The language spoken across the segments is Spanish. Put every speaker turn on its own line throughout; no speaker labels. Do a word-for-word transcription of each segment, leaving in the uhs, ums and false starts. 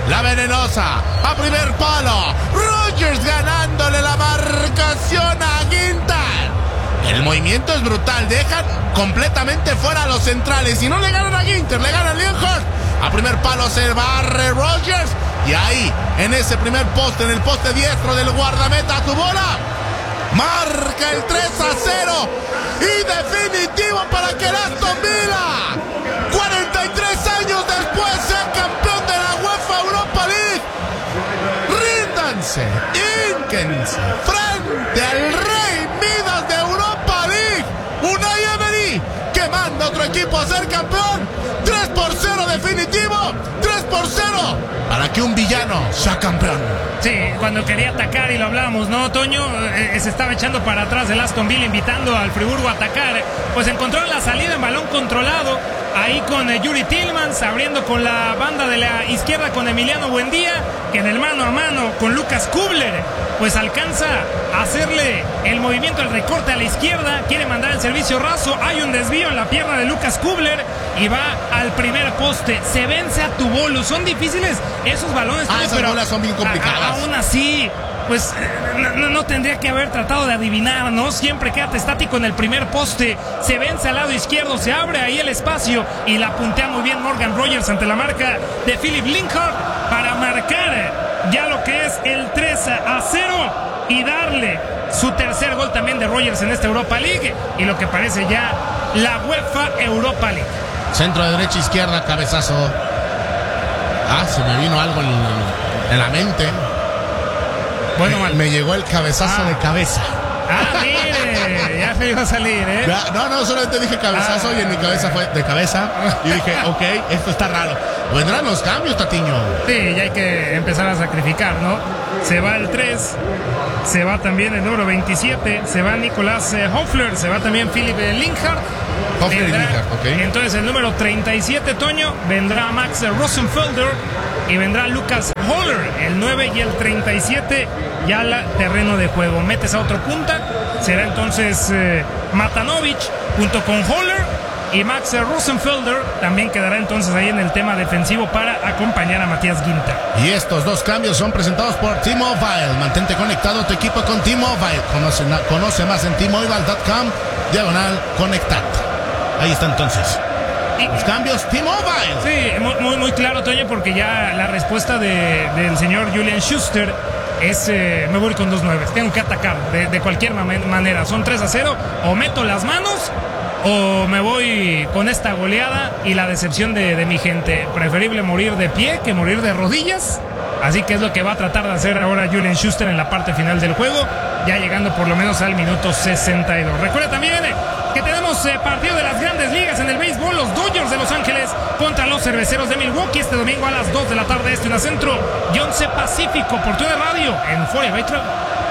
la venenosa, a primer palo. Rodgers ganándole la marcación a Ginter. El movimiento es brutal, dejan completamente fuera a los centrales. Y no le ganan a Ginter, le ganan a Lienhardt. A primer palo se barre Rodgers. Y ahí, en ese primer poste, en el poste diestro del guardameta, tu bola. Marca el tres a cero. Y definitivo para que el Aston Villa, cuarenta y tres años después, sea campeón de la UEFA Europa League. Ríndanse, hínquense frente al Rey Midas de Europa League, Unai Emery, que manda a otro equipo a ser campeón. tres por cero definitivo, tres por cero para que un villano sea campeón.
Sí, cuando quería atacar, y lo hablábamos, ¿no, Toño? Eh, se estaba echando para atrás el Aston Villa, invitando al Friburgo a atacar. Pues encontró la salida en balón controlado, ahí con eh, Yuri Tillmans, abriendo con la banda de la izquierda con Emiliano Buendía, que en el mano a mano con Lucas Kubler, pues alcanza a hacerle el movimiento, el recorte a la izquierda, quiere mandar el servicio raso, hay un desvío en la pierna de Lucas Kubler y va al primer poste, se vence a Tubolo. Son difíciles esos balones,
ah, esas
pero
bolas son bien complicadas.
A, aún así, pues no, no tendría que haber tratado de adivinar, ¿no? Siempre quédate estático en el primer poste, se vence al lado izquierdo, se abre ahí el espacio y la puntea muy bien Morgan Rodgers ante la marca de Philip Lienhardt para marcar ya lo que es el tres a cero y darle su tercer gol también de Rodgers en esta Europa League y lo que parece ya la UEFA Europa League.
Centro de derecha, izquierda, cabezazo. Ah, se me vino algo en, en la mente.
Bueno,
me, me llegó el cabezazo ah. de cabeza.
Ah, mire, ya se iba a salir, ¿eh?
No, no, solamente dije cabezazo ah. y en mi cabeza fue de cabeza. Y dije, ok, esto está raro. Vendrán los cambios, Tatiño.
Sí, ya hay que empezar a sacrificar, ¿no? Se va el tres, se va también el número veintisiete, se va Nicolás eh, Hoffler, se va también Philip eh, Lienhardt.
Hoffler y Lienhardt, ok.
Entonces el número treinta y siete, Toño, vendrá Max eh, Rosenfelder y vendrá Lucas Holler, el nueve y el treinta y siete, ya al terreno de juego. Metes a otro punta, será entonces eh, Matanovic junto con Holler. Y Max Rosenfelder también quedará entonces ahí en el tema defensivo para acompañar a Matías Ginter.
Y estos dos cambios son presentados por T-Mobile. Mantente conectado a tu equipo con T-Mobile. Conoce, conoce más en T Mobile punto com diagonal conectad. Ahí está entonces. Y los cambios T-Mobile.
Sí, muy, muy claro, Toño, porque ya la respuesta de, del señor Julian Schuster es, eh, me voy con dos nueve. Tengo que atacar de, de cualquier manera. Son tres a cero. O meto las manos o me voy con esta goleada y la decepción de, de mi gente. Preferible morir de pie que morir de rodillas. Así que es lo que va a tratar de hacer ahora Julian Schuster en la parte final del juego, ya llegando por lo menos al minuto sesenta y dos. Recuerda también que tenemos eh, partido de las grandes ligas en el béisbol. Los Dodgers de Los Ángeles contra los Cerveceros de Milwaukee este domingo a las dos de la tarde, este en la Centro y once Pacífico, por tu radio en Furia Bay Travel.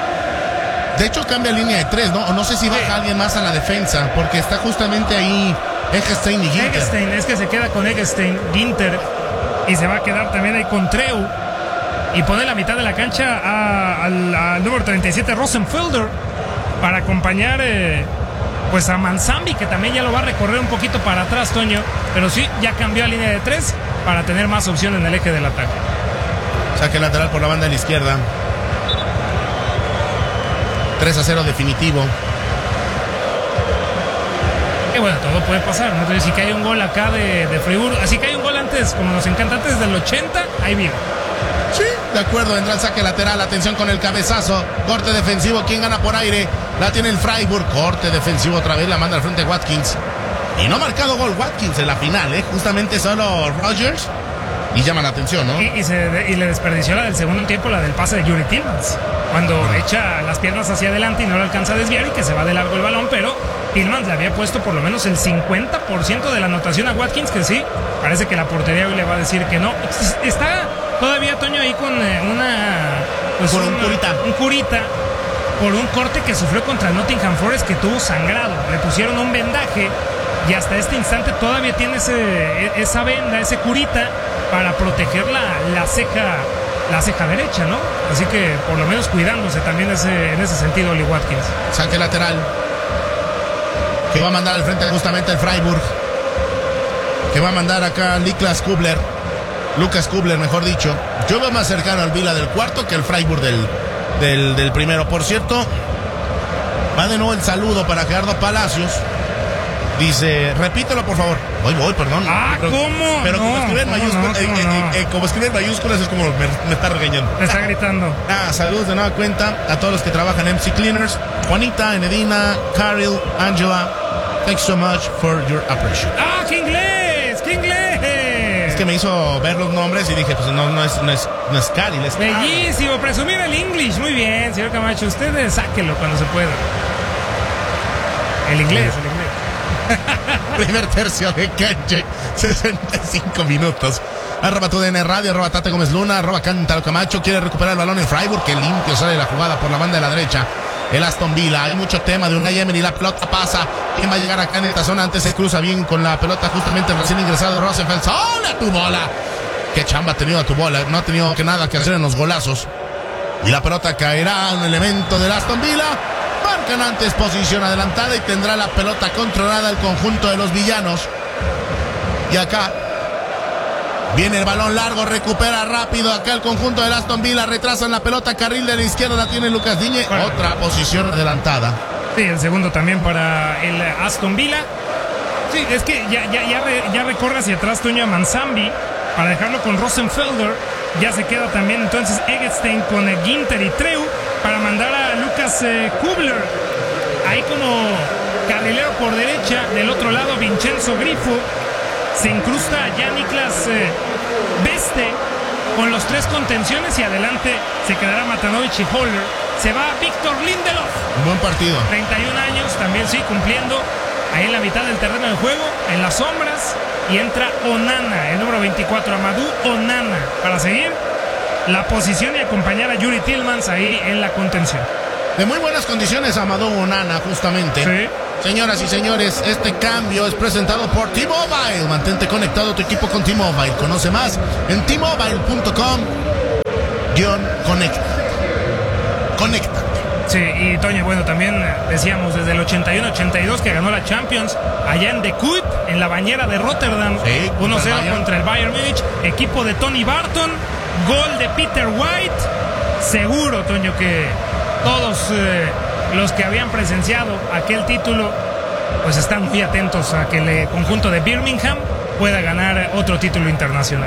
De hecho cambia línea de tres, ¿no? O no sé si baja sí. alguien más a la defensa, porque está justamente ahí Eggestein y Ginter.
Eggestein, es que se queda con Eggestein, Ginter, y se va a quedar también ahí con Treu, y pone la mitad de la cancha a, al, al número treinta y siete, Rosenfelder, para acompañar eh, pues a Manzambi, que también ya lo va a recorrer un poquito para atrás, Toño, pero sí, ya cambió a línea de tres para tener más opción en el eje del ataque.
Saque lateral por la banda de la izquierda. tres a cero definitivo.
Que bueno, todo puede pasar, ¿no? Entonces, si cae un gol acá de, de Friburgo, así que hay un gol antes, como nos encanta, antes del ochenta, ahí viene.
Sí, de acuerdo, vendrá el saque lateral, atención con el cabezazo, corte defensivo, ¿quién gana por aire? La tiene el Freiburg, corte defensivo otra vez, la manda al frente Watkins. Y no ha marcado gol Watkins en la final, ¿eh? Justamente solo Rodgers. Y llama la atención, ¿no?
Y, y, se, y le desperdició la del segundo tiempo, la del pase de Yuri Tillmans, cuando ah. echa las piernas hacia adelante y no lo alcanza a desviar y que se va de largo el balón, pero Tillmans le había puesto por lo menos el cincuenta por ciento de la anotación a Watkins, que sí, parece que la portería hoy le va a decir que no. Está todavía, Toño, ahí con eh, una... Pues
por
un,
un curita.
Un curita, por un corte que sufrió contra Nottingham Forest, que tuvo sangrado. Le pusieron un vendaje y hasta este instante todavía tiene ese, esa venda, ese curita, para proteger la, la ceja la ceja derecha, ¿no? Así que por lo menos cuidándose también ese, en ese sentido Oli Watkins.
Saque lateral que va a mandar al frente justamente el Freiburg, que va a mandar acá Niklas Kubler. Lucas Kubler, mejor dicho. Yo veo más cercano al Vila del cuarto que el Freiburg del, del, del primero. Por cierto, va de nuevo el saludo para Gerardo Palacios. Dice, repítelo por favor. Voy, voy, perdón.
Ah,
pero,
¿cómo?
Pero
no,
como escribe en mayúsculas,
no,
eh, eh,
no?
eh, como escribe en mayúsculas es como me, me está regañando.
Te está gritando.
Ah, saludos de nueva cuenta a todos los que trabajan en M C Cleaners. Juanita, Enedina, Carol, Angela. Thanks so much for your appreciation.
¡Ah, qué inglés! ¡Qué inglés!
Es que me hizo ver los nombres y dije, pues no, no es, no es, no es Carol, es Carol.
Bellísimo, presumir el English. Muy bien, señor Camacho. Usted sáquelo cuando se pueda. El inglés, el inglés.
Primer tercio de cancha, sesenta y cinco minutos. Arroba tu D N Radio, arroba Tate Gómez Luna, arroba Cántaro Camacho. Quiere recuperar el balón en Freiburg, que limpio sale la jugada por la banda de la derecha. El Aston Villa, hay mucho tema de Unai Emery, la pelota pasa. ¿Quién va a llegar acá en esta zona? Antes se cruza bien con la pelota justamente el recién ingresado Rosenfeld. ¡Hola tu bola! Qué chamba ha tenido a tu bola, no ha tenido que nada que hacer en los golazos. Y la pelota caerá a un elemento del Aston Villa. Marcan antes posición adelantada y tendrá la pelota controlada el conjunto de los villanos. Y acá viene el balón largo, recupera rápido acá el conjunto del Aston Villa, retrasan la pelota, carril de la izquierda la tiene Lucas Digne, bueno. Otra posición adelantada.
Sí, el segundo también para el Aston Villa. Sí, es que ya, ya, ya, re, ya recorre hacia atrás Toño Manzambi para dejarlo con Rosenfelder. Ya se queda también entonces Eggestein con eh, Ginter y Treu para mandar a Lucas eh, Kubler ahí como carrilero por derecha. Del otro lado Vincenzo Grifo. Se incrusta ya Niklas eh, Beste con los tres contenciones y adelante se quedará Matanovic y Holler. Se va Víctor Lindelof.
Un buen partido.
treinta y un años, también sí, cumpliendo ahí en la mitad del terreno de juego, en las sombras. Y entra Onana, el número veinticuatro, Amadou Onana, para seguir la posición y acompañar a Yuri Tillmans ahí en la contención.
De muy buenas condiciones Amadou Onana, justamente.
Sí.
Señoras y señores, este cambio es presentado por T-Mobile. Mantente conectado a tu equipo con T-Mobile. Conoce más en T Mobile punto com guión conecta. Conecta.
Sí, y Toño, bueno, también decíamos desde el ochenta y uno ochenta y dos que ganó la Champions allá en De Kuip, en la bañera de Rotterdam.
Sí,
uno cero contra el Bayern Múnich, equipo de Tony Barton, gol de Peter White. Seguro, Toño, que todos eh, los que habían presenciado aquel título pues están muy atentos a que el conjunto de Birmingham pueda ganar otro título internacional.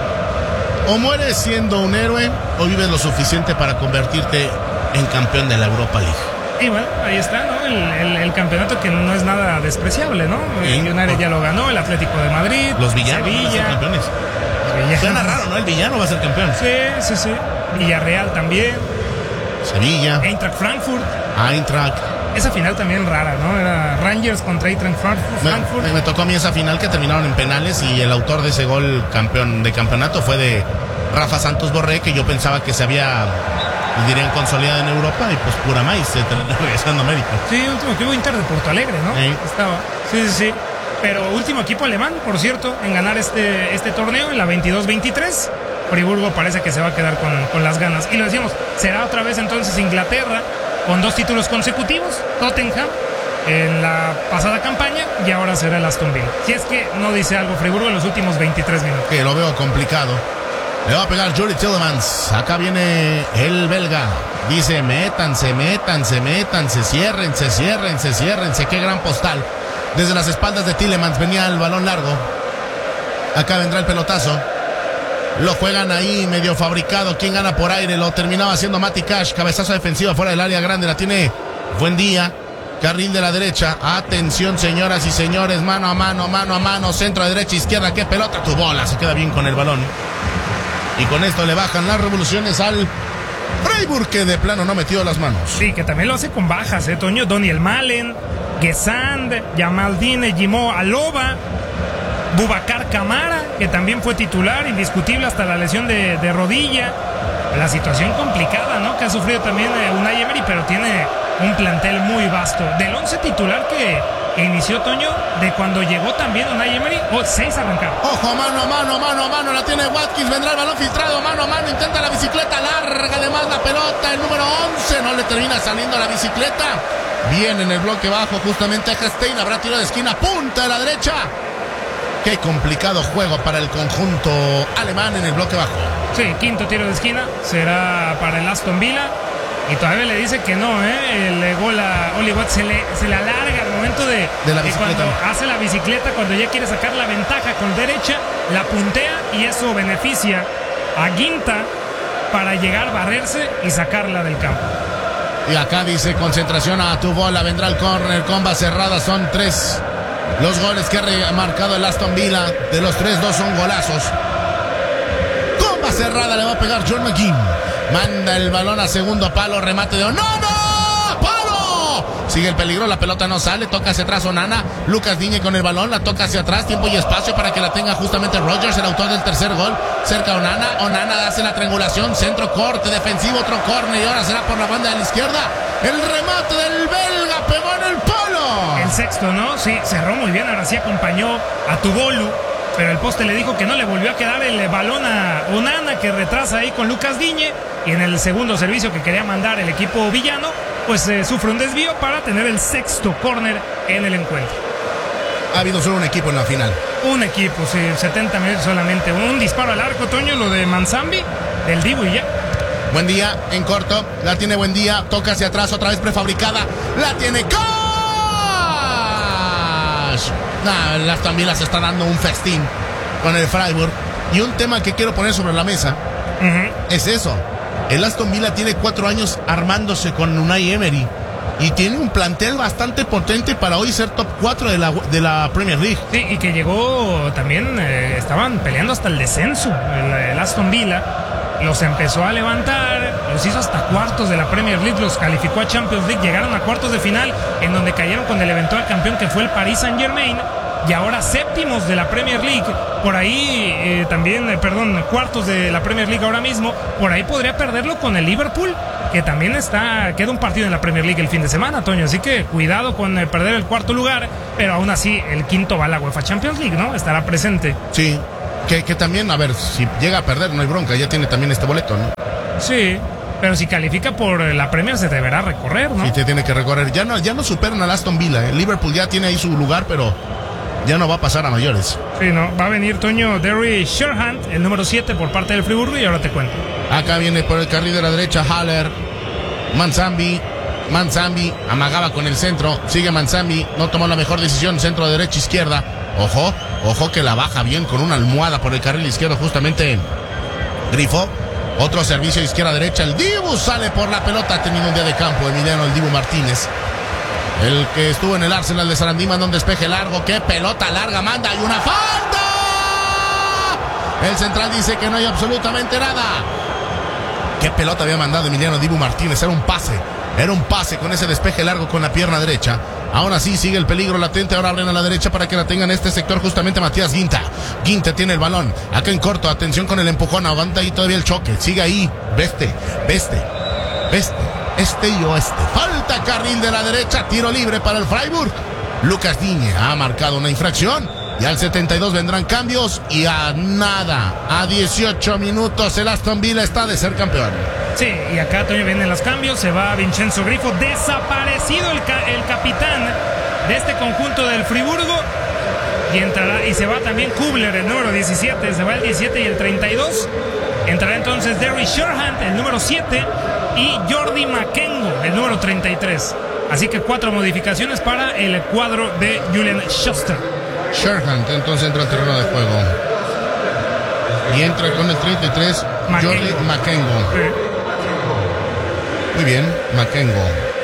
O mueres siendo un héroe o vives lo suficiente para convertirte en campeón de la Europa League.
Y bueno, ahí está, ¿no? El, el, el campeonato que no es nada despreciable, ¿no? El United ya lo ganó, el Atlético de Madrid,
los villanos
Sevilla.
van a ser campeones.
Villano.
Suena raro, ¿no? El villano va a ser campeón.
Sí, sí, sí. Villarreal también.
Sevilla.
Eintracht Frankfurt.
Eintracht.
Esa final también rara, ¿no? Era Rangers contra Eintracht Frankfurt.
Me, me tocó a mí esa final que terminaron en penales y el autor de ese gol campeón de campeonato fue de Rafa Santos Borré, que yo pensaba que se había, dirían, consolidado en Europa y pues pura maíz, se terminó regresando a América.
Sí, último equipo Inter de Porto Alegre, ¿no?
Sí.
Estaba. Sí, sí, sí. Pero último equipo alemán, por cierto, en ganar este, este torneo en la veintidós veintitrés. Friburgo parece que se va a quedar con, con las ganas. Y lo decíamos, será otra vez entonces Inglaterra con dos títulos consecutivos, Tottenham en la pasada campaña y ahora será el Aston Villa. Si es que no dice algo Friburgo en los últimos veintitrés minutos.
Que lo veo complicado. Le va a pegar Yuri Tillmans. Acá viene el belga. Dice, métanse, métanse, métanse, ciérrense, ciérrense, ciérrense. Qué gran postal. Desde las espaldas de Tielemans venía el balón largo. Acá vendrá el pelotazo. Lo juegan ahí medio fabricado. ¿Quién gana por aire? Lo terminaba haciendo Matty Cash. Cabezazo defensiva fuera del área grande. La tiene Buen Día. Carril de la derecha. Atención, señoras y señores. Mano a mano, mano a mano. Centro a derecha, izquierda. ¡Qué pelota! Tu bola. Se queda bien con el balón. Y con esto le bajan las revoluciones al Freiburg, que de plano no metió las manos.
Sí, que también lo hace con bajas, ¿eh, Toño? Doniel Malen, Gesand, Yamaldine, Jimo Aloba, Boubacar Camara, que también fue titular, indiscutible hasta la lesión de, de rodilla. La situación complicada, ¿no? Que ha sufrido también eh, Unai Emery, pero tiene un plantel muy vasto. Del once titular que, que inició, Toño, de cuando llegó también Unai Emery, oh, seis arrancaron.
Ojo, mano a mano, mano a mano, la tiene Watkins, vendrá el balón filtrado, mano a mano, intenta la bicicleta larga, además la pelota, el número once, no le termina saliendo la bicicleta. Bien en el bloque bajo, justamente Eggestein, habrá tiro de esquina, punta de la derecha. Qué complicado juego para el conjunto alemán en el bloque bajo.
Sí, quinto tiro de esquina será para el Aston Villa. Y todavía le dice que no, ¿eh? El gol a Oli Watt se le, se le alarga al momento de,
de, la
de
bicicleta.
cuando hace la bicicleta, cuando ya quiere sacar la ventaja con derecha, la puntea y eso beneficia a Ginta para llegar, barrerse y sacarla del campo.
Y acá dice concentración a tu bola, vendrá el córner, comba cerrada, son tres los goles que ha marcado el Aston Villa. De los tres, dos son golazos. Comba cerrada, le va a pegar John McGinn. Manda el balón a segundo palo, remate de... ¡No, no! ¡Palo! Sigue el peligro, la pelota no sale, toca hacia atrás Onana. Lucas Digne con el balón, la toca hacia atrás, tiempo y espacio para que la tenga justamente Rodgers, el autor del tercer gol. Cerca Onana, Onana hace la triangulación, centro corte, defensivo, otro córner y ahora será por la banda de la izquierda. El remate del belga pegó en el palo.
El sexto, ¿no? Sí, cerró muy bien, ahora sí acompañó a Tubolu, pero el poste le dijo que no le volvió a quedar el balón a Onana, que retrasa ahí con Lucas Digne. Y en el segundo servicio que quería mandar el equipo villano, pues eh, sufre un desvío para tener el sexto córner en el encuentro.
Ha habido solo un equipo en la final.
Un equipo, sí, setenta minutos solamente. Un disparo al arco, Toño, lo de Manzambi, del Dibu y ya.
Buen día, en corto, la tiene Buen día, toca hacia atrás, otra vez prefabricada, la tiene Cash. Nah, el Aston Villa se está dando un festín con el Freiburg. Y un tema que quiero poner sobre la mesa uh-huh. es eso. El Aston Villa tiene cuatro años armándose con Unai Emery y tiene un plantel bastante potente para hoy ser top cuatro de la, de la Premier League.
Sí, y que llegó también, eh, estaban peleando hasta el descenso. El, el Aston Villa los empezó a levantar, los hizo hasta cuartos de la Premier League, los calificó a Champions League, llegaron a cuartos de final en donde cayeron con el eventual campeón que fue el Paris Saint-Germain. Y ahora séptimos de la Premier League, por ahí eh, también, eh, perdón, cuartos de la Premier League ahora mismo, por ahí podría perderlo con el Liverpool, que también está, queda un partido en la Premier League el fin de semana, Toño, así que cuidado con eh, perder el cuarto lugar, pero aún así el quinto va a la UEFA Champions League, ¿no? Estará presente.
Sí, que, que también, a ver, si llega a perder no hay bronca, ya tiene también este boleto, ¿no?
Sí, pero si califica por la Premier se deberá recorrer, ¿no?
Sí, te tiene que recorrer, ya no, ya no superan al Aston Villa, el Liverpool ya tiene ahí su lugar, pero... ya no va a pasar a mayores.
Sí, no, va a venir Toño Derry Sherhand, el número siete por parte del Friburgo, y ahora te cuento.
Acá viene por el carril de la derecha Haller, Manzambi, Manzambi amagaba con el centro, sigue Manzambi, no tomó la mejor decisión, centro de derecha izquierda, ojo, ojo que la baja bien con una almohada por el carril izquierdo justamente Grifo, otro servicio izquierda derecha, el Dibu sale por la pelota, ha tenido un día de campo Emiliano el Dibu Martínez. El que estuvo en el Arsenal de Sarandí manda un despeje largo. ¡Qué pelota larga manda! ¡Y una falta! El central dice que no hay absolutamente nada. ¡Qué pelota había mandado Emiliano Dibu Martínez! Era un pase. Era un pase con ese despeje largo con la pierna derecha. Aún así sigue el peligro latente. Ahora abren a la derecha para que la tengan en este sector justamente Matías Ginta. Ginta tiene el balón. Acá en corto. Atención con el empujón. Aguanta ahí todavía el choque. Sigue ahí. Veste. Veste. Veste. Este y oeste. Falta carril de la derecha. Tiro libre para el Freiburg. Lucas Digne ha marcado una infracción. Y al setenta y dos vendrán cambios. Y a nada. A dieciocho minutos el Aston Villa está de ser campeón.
Sí, y acá también vienen los cambios. Se va Vincenzo Grifo. Desaparecido el, ca el capitán de este conjunto del Friburgo. Y entrará. Y se va también Kubler, el número diecisiete. Se va el diecisiete y el treinta y dos. Entrará entonces Derry Sherhand, el número siete. Y Jordi Makengo, el número treinta y tres. Así que cuatro modificaciones para el cuadro de Julian Schuster.
Sherhand entonces entra al terreno de juego. Y entra con el treinta y tres
Makengo.
Jordi Makengo.
Sí.
Muy bien, Makengo.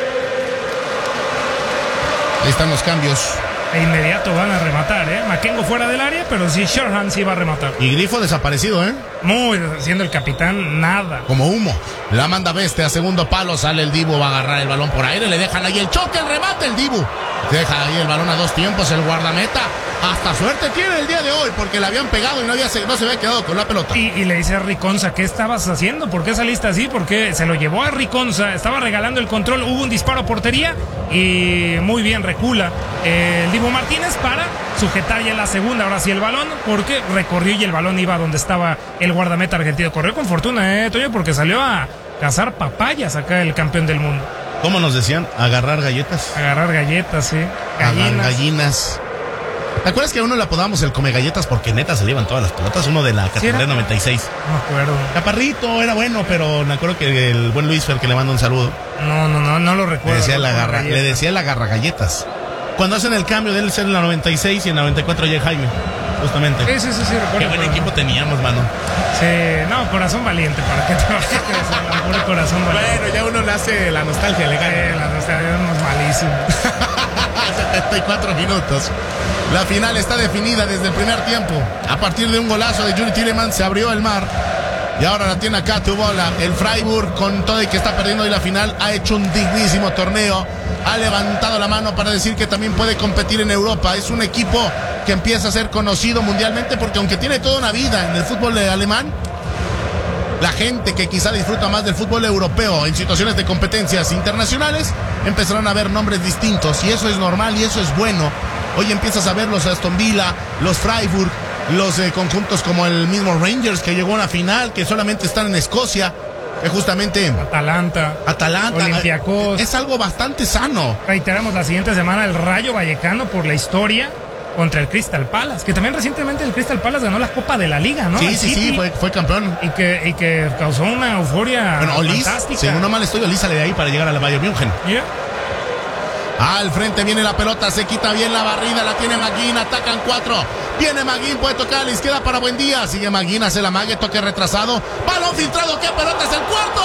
Ahí están los cambios.
De inmediato van a rematar, ¿eh? Makengo fuera del área, pero sí, Sherhand sí va a rematar.
Y Grifo desaparecido, ¿eh?
Muy, siendo el capitán, nada.
Como humo. La manda Beste a segundo palo, sale el Dibu, va a agarrar el balón por aire, le dejan ahí el choque, el remate, el Dibu. Deja ahí el balón a dos tiempos, el guardameta. Hasta suerte tiene el día de hoy, porque le habían pegado y no, había, no se había quedado con la pelota.
Y, y le dice a Riconza, ¿qué estabas haciendo? ¿Por qué saliste así? Porque se lo llevó a Riconza, estaba regalando el control, hubo un disparo a portería y muy bien recula eh, el Dibu Martínez para sujetar ya la segunda, ahora sí el balón, porque recorrió y el balón iba donde estaba el guardameta argentino. Corrió con fortuna, eh, Toño, porque salió a cazar papayas acá el campeón del mundo.
¿Cómo nos decían? ¿Agarrar galletas?
Agarrar galletas, sí.
Gallinas. Gallinas. ¿Te acuerdas que a uno le apodamos el come galletas porque neta se le iban todas las pelotas? Uno de la categoría
¿Sí
noventa y seis.
No me acuerdo.
Chaparrito, era bueno, pero me acuerdo que el buen Luis Fer, que le manda un saludo.
No, no, no, no lo
Le
recuerdo.
decía, la
no,
garra, le decía la garra galletas. Cuando hacen el cambio de él ser en la noventa y seis y en la noventa y cuatro ya Jaime, justamente.
Sí, sí, sí, sí, recuerdo.
Qué buen
pero...
equipo teníamos, mano.
Sí, no, corazón valiente, ¿para qué te vas a creer? Puro corazón valiente.
Bueno, ya uno le hace la nostalgia, le gana.
Sí, la nostalgia es malísimo.
setenta y cuatro minutos. La final está definida desde el primer tiempo. A partir de un golazo de Yuri Tielemans se abrió el mar. Y ahora la tiene acá tu bola. El Freiburg, con todo y que está perdiendo hoy la final, ha hecho un dignísimo torneo. Ha levantado la mano para decir que también puede competir en Europa. Es un equipo que empieza a ser conocido mundialmente porque aunque tiene toda una vida en el fútbol alemán, la gente que quizá disfruta más del fútbol europeo en situaciones de competencias internacionales empezarán a ver nombres distintos y eso es normal y eso es bueno. Hoy empiezas a ver los Aston Villa, los Freiburg, los eh, conjuntos como el mismo Rangers que llegó a una final, que solamente están en Escocia, que justamente
Atalanta,
Atalanta,
Olympiacos.
es algo bastante sano.
Reiteramos la siguiente semana el Rayo Vallecano por la historia contra el Crystal Palace, que también recientemente el Crystal Palace ganó la Copa de la Liga, ¿no?
Sí,
Al
sí,
City,
sí, fue, fue campeón.
y que, y que causó una euforia
Bueno, Olis,
fantástica.
según no mal estoy, Olis sale de ahí para llegar a la Bayern München.
Yeah.
Al frente viene la pelota, se quita bien la barrida, la tiene Maguín, atacan cuatro. Viene Maguín, puede tocar a la izquierda para Buendía. Sigue Maguín, hace la mague, toque retrasado. Balón filtrado, qué pelota, es el cuarto.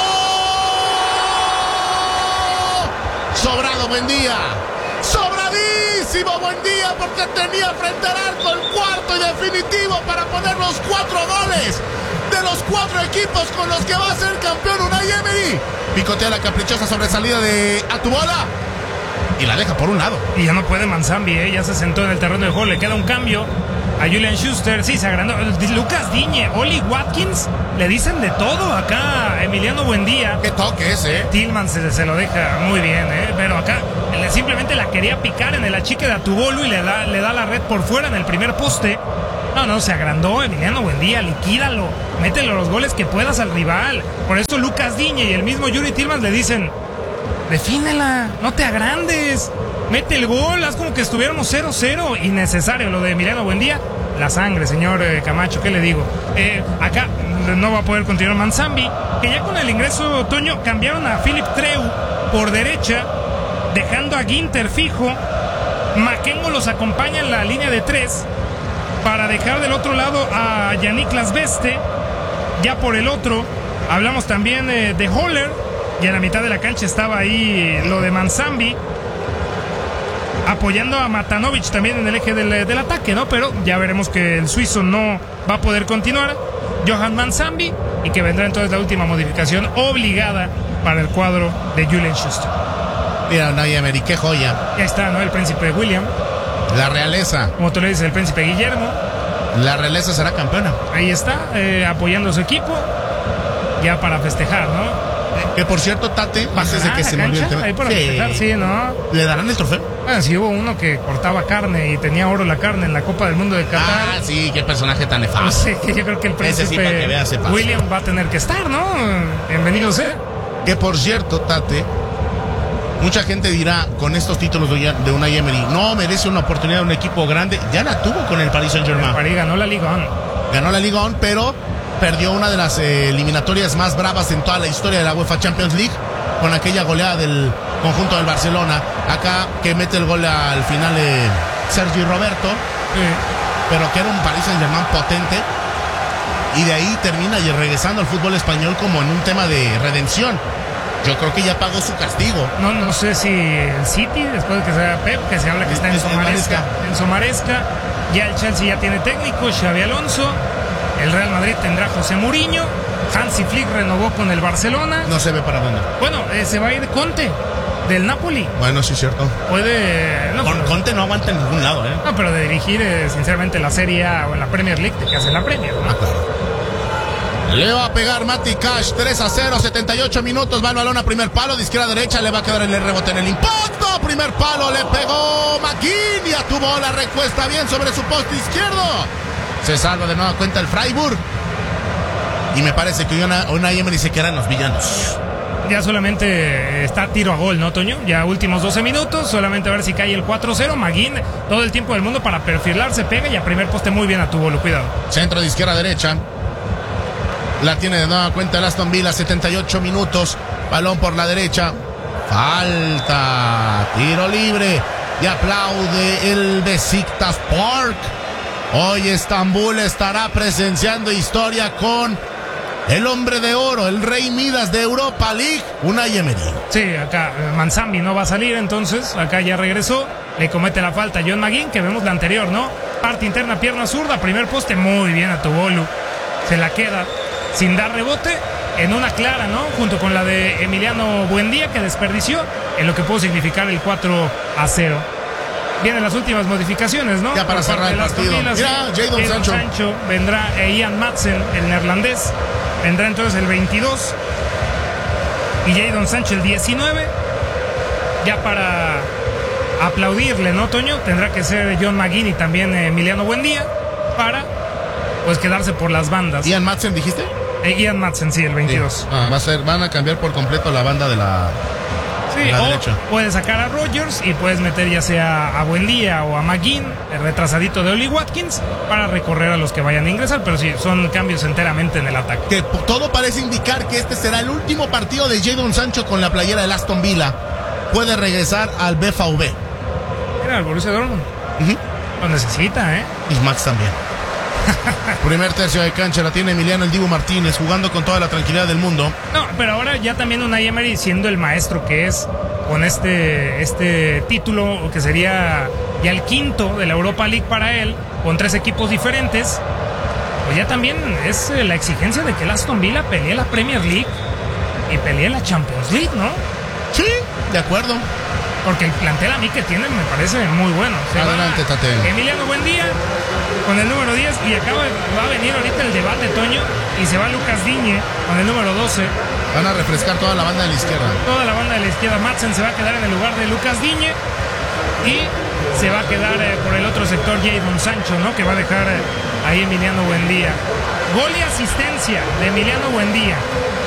Sobrado Buendía. Sobradísimo Buendía porque tenía frente al arco el cuarto y definitivo para poner los cuatro goles de los cuatro equipos con los que va a ser campeón Unai Emery. Picotea la caprichosa sobresalida de Atubola y la deja por un lado.
Y ya no puede Manzambi, ¿eh? Ya se sentó en el terreno de juego. Le queda un cambio a Julian Schuster. Sí, se agrandó. Lucas Digne, Oli Watkins, le dicen de todo acá. Emiliano Buendía.
Qué toque ese, ¿eh?
Tillman se, se lo deja muy bien, ¿eh? Pero acá le, simplemente la quería picar en el achique de Atubolu y le da, le da la red por fuera en el primer poste. No, no, se agrandó Emiliano Buendía, liquídalo, métele los goles que puedas al rival. Por esto Lucas Digne y el mismo Yuri Tillman le dicen: defínela, no te agrandes, mete el gol, haz como que estuviéramos cero cero. Innecesario lo de Emiliano Buendía. La sangre, señor eh, Camacho, ¿qué le digo? Eh, acá no va a poder continuar Manzambi, que ya con el ingreso, Toño, cambiaron a Philip Treu por derecha, dejando a Ginter fijo. Makengo los acompaña en la línea de tres para dejar del otro lado a Yannick Lasbeste. Ya por el otro, hablamos también eh, de Holler. Y en la mitad de la cancha estaba ahí lo de Manzambi, apoyando a Matanovic también en el eje del, del ataque, ¿no? Pero ya veremos que el suizo no va a poder continuar. Johan Manzambi, y que vendrá entonces la última modificación obligada para el cuadro de Julian Schuster.
Mira, Unai Emery, qué joya.
Ya está, ¿no? El príncipe William.
La realeza.
Como tú le dices, el príncipe Guillermo.
La realeza será campeona.
Ahí está, eh, apoyando a su equipo, ya para festejar, ¿no?
Que por cierto, Tate, antes de que se me olvide el tema.
Ahí para festejar, sí, ¿no?
¿Le darán el trofeo?
Bueno, sí hubo uno que cortaba carne y tenía oro la carne en la Copa del Mundo de Qatar.
Ah, sí, qué personaje tan nefasto.
No sé, yo creo que el
Ese sí, para que
príncipe
veas, se pasa.
William va a tener que estar, ¿no? Bienvenido sea.
Que por cierto, Tate, mucha gente dirá con estos títulos de de Unai Emery, no merece una oportunidad de un equipo grande. Ya la tuvo con el Paris Saint-Germain.
El París ganó la Liga uno.
Ganó la Liga uno, pero perdió una de las eh, eliminatorias más bravas en toda la historia de la UEFA Champions League, con aquella goleada del conjunto del Barcelona. Acá que mete el gol al final de Sergi Roberto,
Sí.
pero que era un Paris Saint-Germain potente. Y de ahí termina y regresando al fútbol español como en un tema de redención. Yo creo que ya pagó su castigo.
No, no sé si el City, después de que sea Pep, que se habla que está en
Es- es
Somaresca.
Maresca.
En Somaresca. Ya el Chelsea ya tiene técnico, Xabi Alonso. El Real Madrid tendrá José Mourinho. Hansi Flick renovó con el Barcelona.
No se ve para dónde.
Bueno, eh, se va a ir Conte, del Napoli.
Bueno, sí es cierto.
Puede... No,
Con,
pero,
Conte no aguanta en ningún lado, ¿eh?
no, pero de dirigir, eh, sinceramente, la Serie A o en la Premier League, te que hace la Premier, ¿no?
Ah, claro. Le va a pegar Mati Cash, tres a cero, setenta y ocho minutos, va el balón a primer palo, de izquierda a derecha, le va a quedar el rebote en el impacto, primer palo, le pegó McGinn y a tu bola, recuesta bien sobre su poste izquierdo. Se salva de nueva cuenta el Freiburg. Y me parece que Unai Emery se queda en los villanos.
ya solamente está tiro a gol, ¿no, Toño? Ya últimos doce minutos, solamente a ver si cae el cuatro cero. Magín, todo el tiempo del mundo para perfilarse, pega y a primer poste muy bien a tu bolo, cuidado.
Centro de izquierda a derecha. La tiene de nueva cuenta el Aston Villa, setenta y ocho minutos. Balón por la derecha. Falta. Tiro libre. Y aplaude el Besiktas Park. Hoy Estambul estará presenciando historia con el hombre de oro, el Rey Midas de Europa League, Unai Emery.
Sí, acá Manzambi no va a salir, entonces acá ya regresó. Le comete la falta a John McGinn, que vemos la anterior, ¿no? Parte interna, pierna zurda, primer poste, muy bien a Tobolu. Se la queda sin dar rebote, en una clara, ¿no? Junto con la de Emiliano Buendía, que desperdició, en lo que pudo significar el cuatro a cero. Vienen las últimas modificaciones, ¿no?
Ya para cerrar el partido.
Vilas,
Mira, Jadon
Jadon
Sancho.
Sancho. Vendrá eh, Ian Madsen, el neerlandés. Vendrá entonces el veintidós. Y Jadon Sancho el diecinueve. Ya para aplaudirle, ¿no, Toño? Tendrá que ser John McGinn y también eh, Emiliano Buendía. Para, pues, quedarse por las bandas.
¿Ian Madsen dijiste?
Eh, Ian Madsen, sí, el veintidós.
Sí. Ah, va a ser, van a cambiar por completo la banda de la...
Sí,
la
o
derecha.
puedes sacar a Rodgers y puedes meter ya sea a Buendía o a McGinn, el retrasadito de Oli Watkins, para recorrer a los que vayan a ingresar, pero sí, son cambios enteramente en el ataque.
Que todo parece indicar que este será el último partido de Jadon Sancho con la playera del Aston Villa. Puede regresar al B V B.
Mira, el Borussia Dortmund.
Uh-huh.
Lo necesita, ¿eh?
Y Max también. Primer tercio de cancha la tiene Emiliano el Dibu Martínez, jugando con toda la tranquilidad del mundo.
No, pero ahora ya también Unai Emery, siendo el maestro que es, con este, este título que sería ya el quinto de la Europa League para él, con tres equipos diferentes, pues ya también es eh, la exigencia de que el Aston Villa pelee la Premier League y pelee la Champions League, ¿no?
Sí, de acuerdo.
Porque el plantel a mí que tienen me parece muy bueno. Se
Adelante,
va
Tate.
Emiliano Buendía con el número diez y acaba va a venir ahorita el debate, Toño, y se va Lucas Digne con el número doce.
Van a refrescar toda la banda de la izquierda.
Toda la banda de la izquierda. Madsen se va a quedar en el lugar de Lucas Digne y se va a quedar eh, por el otro sector Jadon Sancho, ¿no? Que va a dejar eh, ahí Emiliano Buendía. Gol y asistencia de Emiliano Buendía.